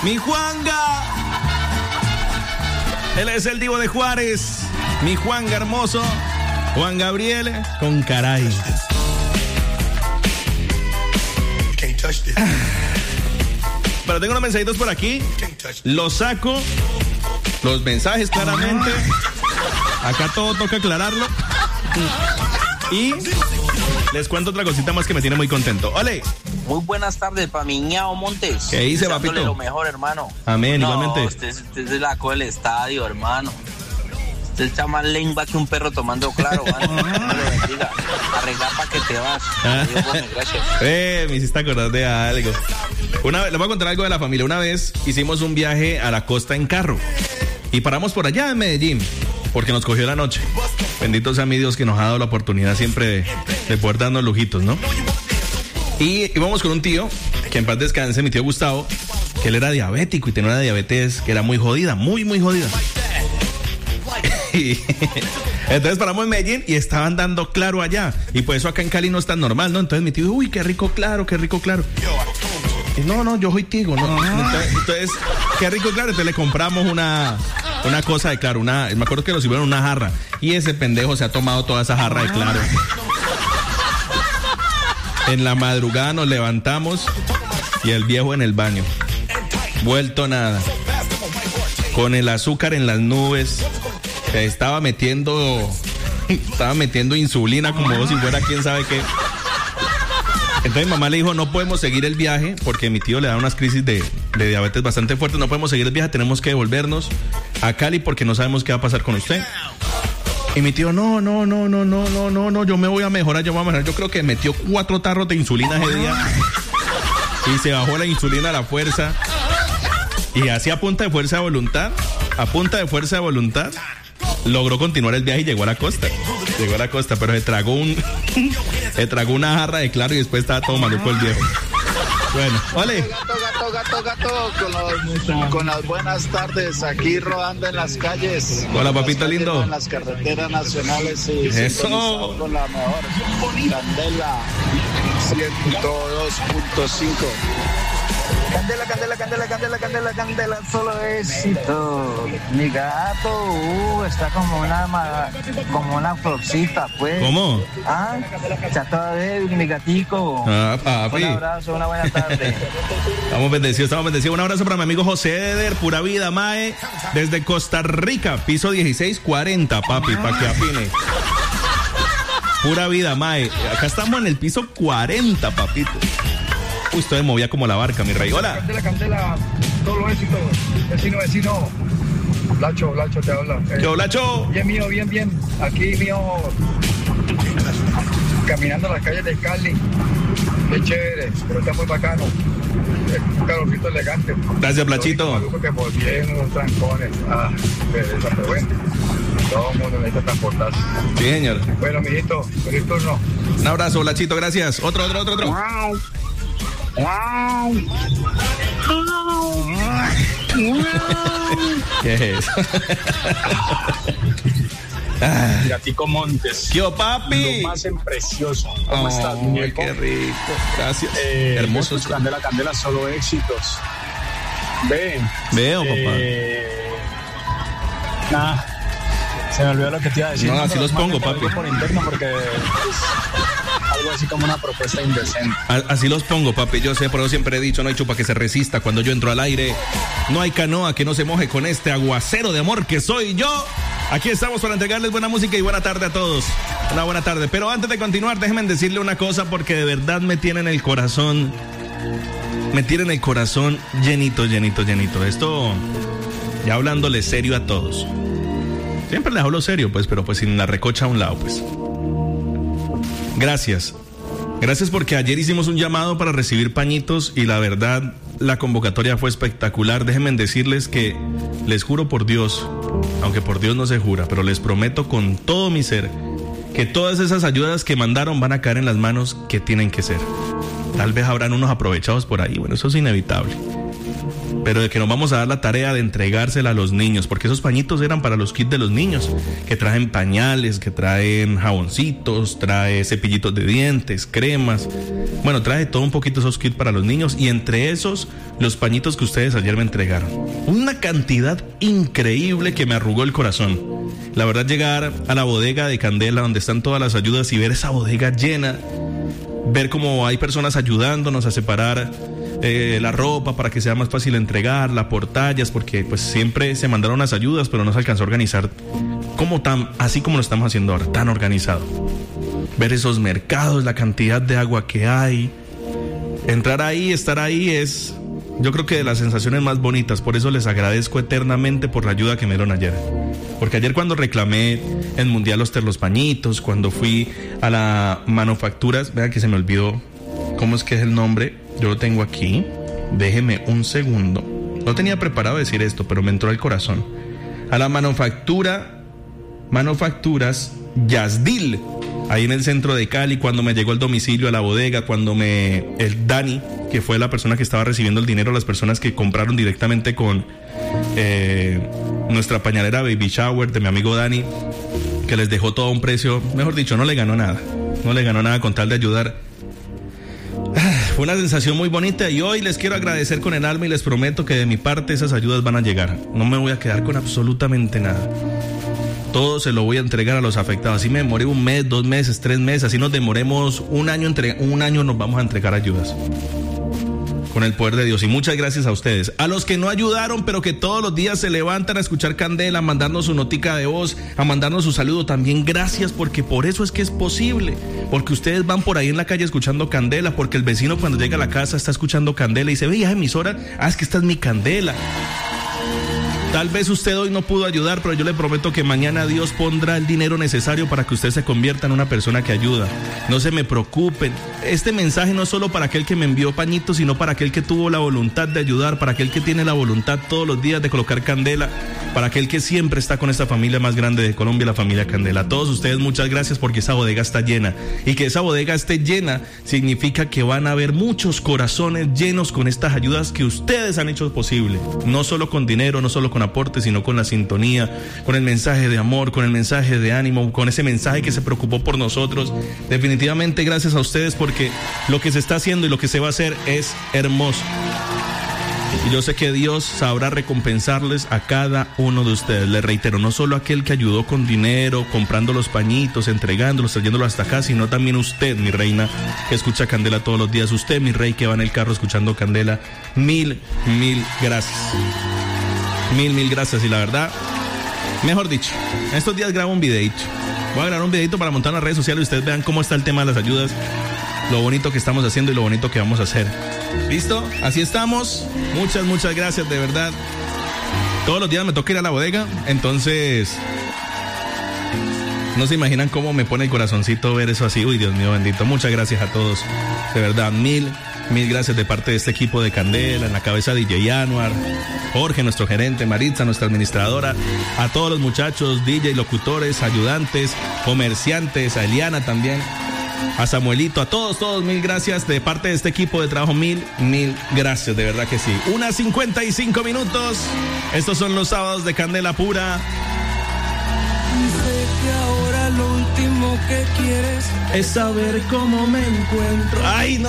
mi Juanga. Él es el divo de Juárez, mi Juanga hermoso, Juan Gabriel con caray. Pero tengo unos mensajitos por aquí. Los saco. Los mensajes claramente. Acá todo toca aclararlo. Y les cuento otra cosita más que me tiene muy contento. ¡Ole! Muy buenas tardes, Pamiñao Montes. ¿Qué dice, papito? Lo mejor, hermano. Amén, no, igualmente. Usted es de la cola del estadio, hermano. Usted está más lengua que un perro tomando claro, mano. No lo bendiga. Arreglar para que te vas. Adiós, bueno, gracias. Me hiciste acordar de algo. Una vez, les voy a contar algo de la familia. Una vez hicimos un viaje a la costa en carro. Y paramos por allá en Medellín, porque nos cogió la noche. Bendito sea mi Dios que nos ha dado la oportunidad siempre de poder darnos lujitos, ¿no? Y íbamos con un tío, que en paz descanse, mi tío Gustavo, que él era diabético y tenía una diabetes que era muy jodida, muy jodida. Y entonces paramos en Medellín y estaban dando claro allá. Y por eso acá en Cali no es tan normal, ¿no? Entonces mi tío, uy, qué rico claro. Y no, yo soy Tigo, ¿no? Entonces, qué rico claro. Entonces le compramos una cosa de claro, me acuerdo que nos sirvieron una jarra. Y ese pendejo se ha tomado toda esa jarra de claro. En la madrugada nos levantamos y el viejo en el baño. Vuelto nada. Con el azúcar en las nubes. Estaba metiendo insulina como si fuera quién sabe qué. Entonces mi mamá le dijo, no podemos seguir el viaje porque mi tío le da unas crisis de diabetes bastante fuertes. No podemos seguir el viaje, tenemos que devolvernos a Cali porque no sabemos qué va a pasar con usted. Y mi tío, no, yo me voy a mejorar. Yo creo que metió 4 tarros de insulina ese día y se bajó la insulina a la fuerza. Y así a punta de fuerza de voluntad, logró continuar el viaje y llegó a la costa, pero se tragó una jarra de claro y después estaba todo maluco el viejo. Bueno, vale. Gato, con las buenas tardes, aquí rodando en las calles. Hola, papito lindo. En las carreteras nacionales y eso. Con la mejor Candela 102.5. Candela, solo éxito. Mi gato, está como una florcita, pues. ¿Cómo? Está toda débil, mi gatico. Papi. Un abrazo, una buena tarde. Estamos bendecidos. Un abrazo para mi amigo José Eder, pura vida, mae, desde Costa Rica, piso 1640, papi, para que afine. Pura vida, mae. Acá estamos en el piso 40, papito. Uy, esto me movía como la barca, mi rey. Hola. Candela, todo éxito. Vecino. Lacho, te habla. Yo, Lacho. Bien. Aquí mío, caminando las calles de Cali. Qué chévere, pero está muy bacano. Un calorcito elegante. Gracias, Blachito. Que volvieron los trancones. Pero bueno. Todo el mundo necesita transportarse. Sí, señor. Bueno, mijito, feliz turno. Un abrazo, Blachito, gracias. Otro. ¿Qué es eso? Gatico Montes. Yo, papi. Lo más en precioso. ¿Cómo estás, muñeco? Qué rico. Gracias. Hermoso. Candela, solo éxitos. Veo, papá. Se me olvidó lo que te iba a decir. No, así los pongo, papi. Por interno porque algo así como una propuesta indecente. Así los pongo, papi. Yo sé, por eso siempre he dicho, no hay chupa que se resista cuando yo entro al aire. No hay canoa que no se moje con este aguacero de amor que soy yo. Aquí estamos para entregarles buena música y buena tarde a todos. Una buena tarde. Pero antes de continuar, déjenme decirle una cosa porque de verdad me tienen el corazón llenito. Esto, ya hablándole serio a todos. Siempre les hablo serio, pues, pero pues sin la recocha a un lado, pues. Gracias porque ayer hicimos un llamado para recibir pañitos y la verdad, la convocatoria fue espectacular. Déjenme decirles que les juro por Dios, aunque por Dios no se jura, pero les prometo con todo mi ser que todas esas ayudas que mandaron van a caer en las manos que tienen que ser. Tal vez habrán unos aprovechados por ahí, bueno, eso es inevitable. pero de que nos vamos a dar la tarea de entregársela a los niños, porque esos pañitos eran para los kits de los niños, que traen pañales, que traen jaboncitos, trae cepillitos de dientes, cremas, bueno, trae todo un poquito esos kits para los niños, y entre esos, los pañitos que ustedes ayer me entregaron. Una cantidad increíble que me arrugó el corazón. La verdad, llegar a la bodega de Candela, donde están todas las ayudas, y ver esa bodega llena, ver cómo hay personas ayudándonos a separar la ropa para que sea más fácil entregarla, portallas, porque pues siempre se mandaron las ayudas, pero no se alcanzó a organizar así como lo estamos haciendo ahora, tan organizado. Ver esos mercados, la cantidad de agua que hay, entrar ahí, estar ahí es, yo creo que de las sensaciones más bonitas. Por eso les agradezco eternamente por la ayuda que me dieron ayer. Porque ayer, cuando reclamé en Mundial los pañitos, cuando fui a la manufacturas, vean que se me olvidó cómo es que es el nombre, yo lo tengo aquí, déjeme un segundo, no tenía preparado decir esto, pero me entró al corazón. A la manufacturas Yazdil, ahí en el centro de Cali, cuando me llegó el domicilio a la bodega, cuando el Dani, que fue la persona que estaba recibiendo el dinero, las personas que compraron directamente con nuestra pañalera Baby Shower de mi amigo Dani, que les dejó todo a un precio, mejor dicho, no le ganó nada con tal de ayudar. Fue una sensación muy bonita, y hoy les quiero agradecer con el alma, y les prometo que de mi parte esas ayudas van a llegar. No me voy a quedar con absolutamente nada. Todo se lo voy a entregar a los afectados. Así me demoré 1 mes, 2 meses, 3 meses, así nos demoremos un año nos vamos a entregar ayudas. Con el poder de Dios. Y muchas gracias a ustedes. A los que no ayudaron, pero que todos los días se levantan a escuchar Candela, a mandarnos su notica de voz, a mandarnos su saludo, también gracias, porque por eso es que es posible. Porque ustedes van por ahí en la calle escuchando Candela, porque el vecino cuando llega a la casa está escuchando Candela y dice, veía emisora, es que esta es mi Candela. Tal vez usted hoy no pudo ayudar, pero yo le prometo que mañana Dios pondrá el dinero necesario para que usted se convierta en una persona que ayuda. No se me preocupen. Este mensaje no es solo para aquel que me envió pañitos, sino para aquel que tuvo la voluntad de ayudar, para aquel que tiene la voluntad todos los días de colocar Candela, para aquel que siempre está con esta familia más grande de Colombia, la familia Candela. A todos ustedes, muchas gracias, porque esa bodega está llena. Y que esa bodega esté llena significa que van a haber muchos corazones llenos con estas ayudas que ustedes han hecho posible. No solo con dinero, no solo con aporte, sino con la sintonía, con el mensaje de amor, con el mensaje de ánimo, con ese mensaje que se preocupó por nosotros. Definitivamente gracias a ustedes, porque lo que se está haciendo y lo que se va a hacer es hermoso. Y yo sé que Dios sabrá recompensarles a cada uno de ustedes. Les reitero, no solo aquel que ayudó con dinero, comprando los pañitos, entregándolos, trayéndolos hasta acá, sino también usted, mi reina, que escucha Candela todos los días. Usted, mi rey, que va en el carro escuchando Candela. Mil gracias. Mil gracias. Y la verdad, mejor dicho, en estos días grabo un videito. Voy a grabar un videito para montar en las redes sociales y ustedes vean cómo está el tema de las ayudas, lo bonito que estamos haciendo y lo bonito que vamos a hacer. ¿Listo? Así estamos. Muchas gracias, de verdad. Todos los días me toca ir a la bodega, entonces no se imaginan cómo me pone el corazoncito ver eso así. Uy, Dios mío bendito. Muchas gracias a todos. De verdad, mil gracias de parte de este equipo de Candela, en la cabeza de DJ Anuar, Jorge, nuestro gerente, Maritza, nuestra administradora, a todos los muchachos, DJ, locutores, ayudantes, comerciantes, a Eliana también, a Samuelito, a todos, mil gracias de parte de este equipo de trabajo, mil gracias, de verdad que sí. 1:55 minutos. Estos son los sábados de Candela Pura. Sé que ahora lo último que quieres es saber cómo me encuentro. Ay, no.